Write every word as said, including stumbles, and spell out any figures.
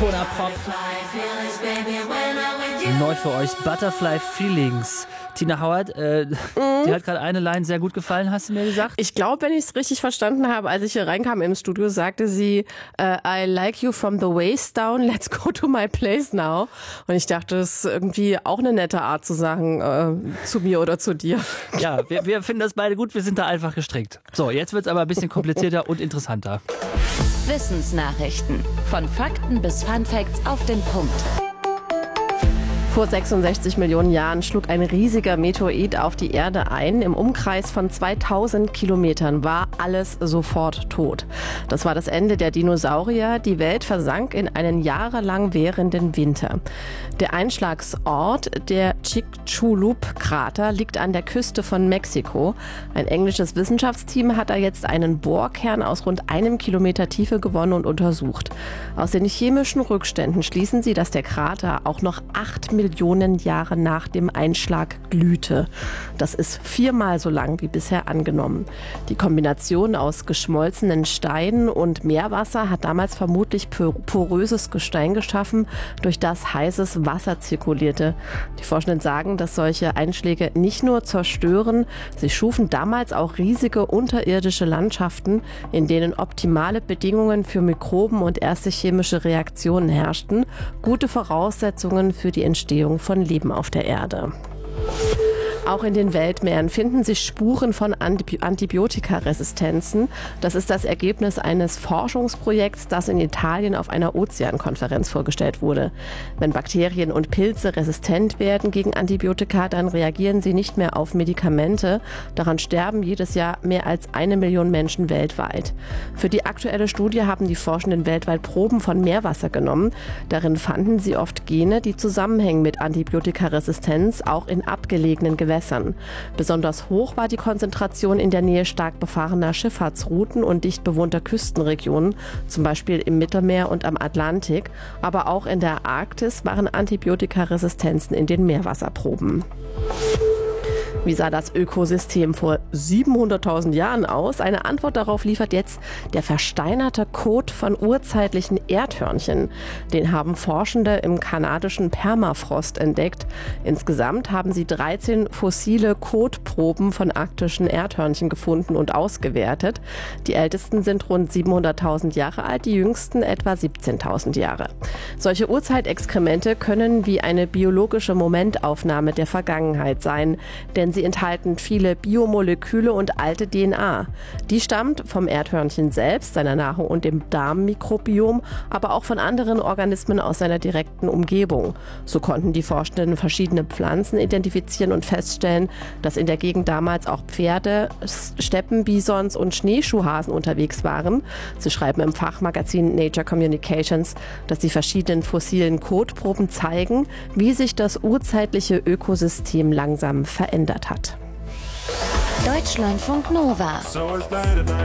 Icona Pop. Neu für euch, Butterfly Feelings. Tina Howard, äh, mhm. dir hat gerade eine Line sehr gut gefallen, hast du mir gesagt? Ich glaube, wenn ich es richtig verstanden habe, als ich hier reinkam im Studio, sagte sie, uh, I like you from the waist down, let's go to my place now. Und ich dachte, das ist irgendwie auch eine nette Art zu sagen, äh, zu mir oder zu dir. Ja, wir, wir finden das beide gut, wir sind da einfach gestrickt. So, jetzt wird es aber ein bisschen komplizierter und interessanter. Wissensnachrichten. Von Fakten bis Funfacts auf den Punkt. Vor sechsundsechzig Millionen Jahren schlug ein riesiger Meteorit auf die Erde ein. Im Umkreis von zweitausend Kilometern war alles sofort tot. Das war das Ende der Dinosaurier. Die Welt versank in einen jahrelang währenden Winter. Der Einschlagsort, der Chicxulub-Krater, liegt an der Küste von Mexiko. Ein englisches Wissenschaftsteam hat da jetzt einen Bohrkern aus rund einem Kilometer Tiefe gewonnen und untersucht. Aus den chemischen Rückständen schließen sie, dass der Krater auch noch acht Millionen Jahre nach dem Einschlag glühte. Das ist viermal so lang wie bisher angenommen. Die Kombination aus geschmolzenen Steinen und Meerwasser hat damals vermutlich poröses Gestein geschaffen, durch das heißes Wasser zirkulierte. Die Forschenden sagen, dass solche Einschläge nicht nur zerstören, sie schufen damals auch riesige unterirdische Landschaften, in denen optimale Bedingungen für Mikroben und erste chemische Reaktionen herrschten, gute Voraussetzungen für die Entstehung von Leben auf der Erde. Auch in den Weltmeeren finden sich Spuren von Antibiotikaresistenzen. Das ist das Ergebnis eines Forschungsprojekts, das in Italien auf einer Ozeankonferenz vorgestellt wurde. Wenn Bakterien und Pilze resistent werden gegen Antibiotika, dann reagieren sie nicht mehr auf Medikamente. Daran sterben jedes Jahr mehr als eine Million Menschen weltweit. Für die aktuelle Studie haben die Forschenden weltweit Proben von Meerwasser genommen. Darin fanden sie oft Gene, die zusammenhängen mit Antibiotikaresistenz, auch in abgelegenen Gewässern. Besonders hoch war die Konzentration in der Nähe stark befahrener Schifffahrtsrouten und dicht bewohnter Küstenregionen, zum Beispiel im Mittelmeer und am Atlantik. Aber auch in der Arktis waren Antibiotikaresistenzen in den Meerwasserproben. Wie sah das Ökosystem vor siebenhunderttausend Jahren aus? Eine Antwort darauf liefert jetzt der versteinerte Kot von urzeitlichen Erdhörnchen. Den haben Forschende im kanadischen Permafrost entdeckt. Insgesamt haben sie dreizehn fossile Kotproben von arktischen Erdhörnchen gefunden und ausgewertet. Die ältesten sind rund siebenhunderttausend Jahre alt, die jüngsten etwa siebzehntausend Jahre. Solche Urzeitexkremente können wie eine biologische Momentaufnahme der Vergangenheit sein, denn sie enthalten viele Biomoleküle und alte D N A. Die stammt vom Erdhörnchen selbst, seiner Nahrung und dem Darmmikrobiom, aber auch von anderen Organismen aus seiner direkten Umgebung. So konnten die Forschenden verschiedene Pflanzen identifizieren und feststellen, dass in der Gegend damals auch Pferde, Steppenbisons und Schneeschuhhasen unterwegs waren. Sie schreiben im Fachmagazin Nature Communications, dass die verschiedenen fossilen Kotproben zeigen, wie sich das urzeitliche Ökosystem langsam verändert hat. Deutschlandfunk Nova.